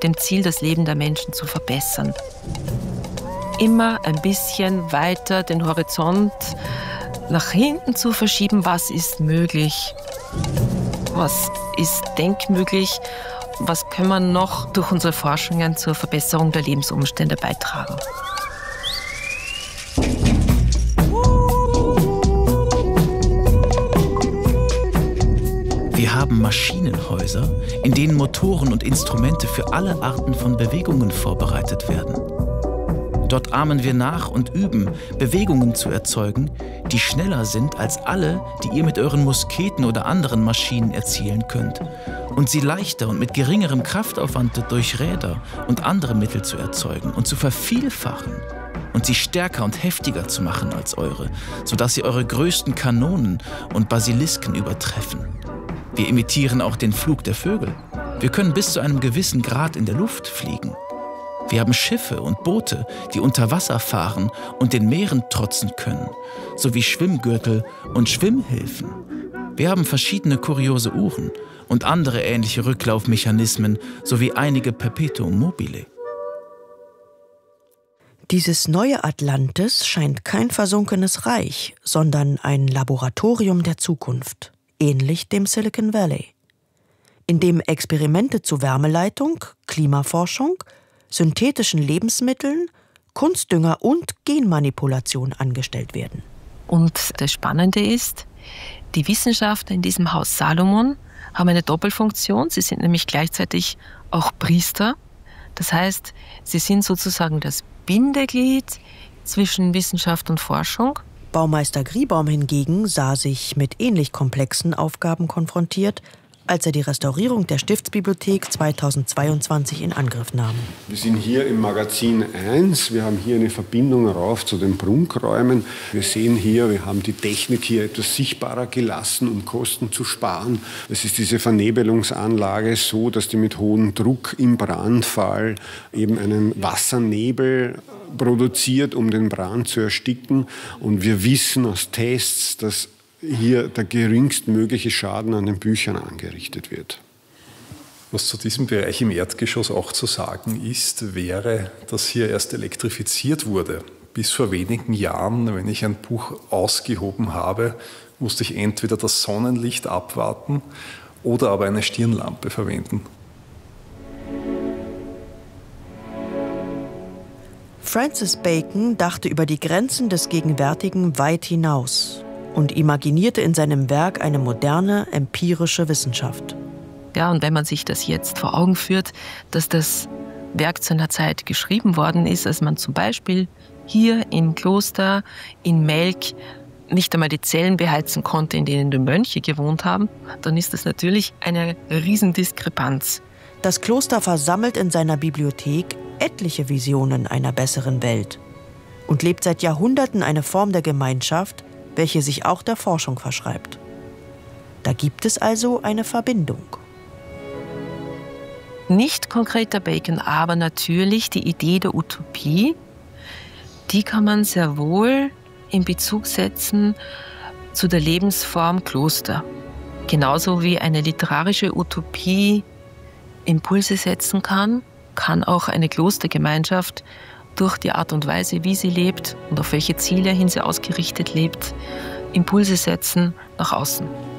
mit dem Ziel, das Leben der Menschen zu verbessern. Immer ein bisschen weiter den Horizont nach hinten zu verschieben, was ist möglich, was ist denkmöglich, was können wir noch durch unsere Forschungen zur Verbesserung der Lebensumstände beitragen. Wir haben Maschinenhäuser, in denen Motoren und Instrumente für alle Arten von Bewegungen vorbereitet werden. Dort ahmen wir nach und üben, Bewegungen zu erzeugen, die schneller sind als alle, die ihr mit euren Musketen oder anderen Maschinen erzielen könnt, und sie leichter und mit geringerem Kraftaufwand durch Räder und andere Mittel zu erzeugen und zu vervielfachen und sie stärker und heftiger zu machen als eure, sodass sie eure größten Kanonen und Basilisken übertreffen. Wir imitieren auch den Flug der Vögel. Wir können bis zu einem gewissen Grad in der Luft fliegen. Wir haben Schiffe und Boote, die unter Wasser fahren und den Meeren trotzen können, sowie Schwimmgürtel und Schwimmhilfen. Wir haben verschiedene kuriose Uhren und andere ähnliche Rücklaufmechanismen sowie einige Perpetuum mobile. Dieses neue Atlantis scheint kein versunkenes Reich, sondern ein Laboratorium der Zukunft, ähnlich dem Silicon Valley, in dem Experimente zu Wärmeleitung, Klimaforschung, synthetischen Lebensmitteln, Kunstdünger und Genmanipulation angestellt werden. Und das Spannende ist, die Wissenschaftler in diesem Haus Salomon haben eine Doppelfunktion. Sie sind nämlich gleichzeitig auch Priester. Das heißt, sie sind sozusagen das Bindeglied zwischen Wissenschaft und Forschung. Baumeister Griebaum hingegen sah sich mit ähnlich komplexen Aufgaben konfrontiert, als er die Restaurierung der Stiftsbibliothek 2022 in Angriff nahm. Wir sind hier im Magazin 1. Wir haben hier eine Verbindung rauf zu den Prunkräumen. Wir sehen hier, wir haben die Technik hier etwas sichtbarer gelassen, um Kosten zu sparen. Es ist diese Vernebelungsanlage so, dass die mit hohem Druck im Brandfall eben einen Wassernebel produziert, um den Brand zu ersticken. Und wir wissen aus Tests, dass hier der geringstmögliche Schaden an den Büchern angerichtet wird. Was zu diesem Bereich im Erdgeschoss auch zu sagen ist, wäre, dass hier erst elektrifiziert wurde. Bis vor wenigen Jahren, wenn ich ein Buch ausgehoben habe, musste ich entweder das Sonnenlicht abwarten oder aber eine Stirnlampe verwenden. Francis Bacon dachte über die Grenzen des Gegenwärtigen weit hinaus und imaginierte in seinem Werk eine moderne, empirische Wissenschaft. Ja, und wenn man sich das jetzt vor Augen führt, dass das Werk zu einer Zeit geschrieben worden ist, als man zum Beispiel hier im Kloster in Melk nicht einmal die Zellen beheizen konnte, in denen die Mönche gewohnt haben, dann ist das natürlich eine Riesendiskrepanz. Das Kloster versammelt in seiner Bibliothek etliche Visionen einer besseren Welt und lebt seit Jahrhunderten eine Form der Gemeinschaft, welche sich auch der Forschung verschreibt. Da gibt es also eine Verbindung. Nicht konkreter Bacon, aber natürlich die Idee der Utopie, die kann man sehr wohl in Bezug setzen zu der Lebensform Kloster. Genauso wie eine literarische Utopie Impulse setzen kann, kann auch eine Klostergemeinschaft durch die Art und Weise, wie sie lebt und auf welche Ziele hin sie ausgerichtet lebt, Impulse setzen nach außen.